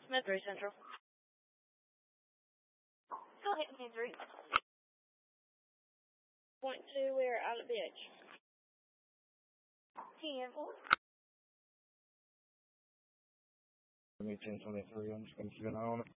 Smith 3 Central. Go ahead, 10-3. Point 2, we are out at BH. 10-4. 10-23, I'm just going to keep an eye on it.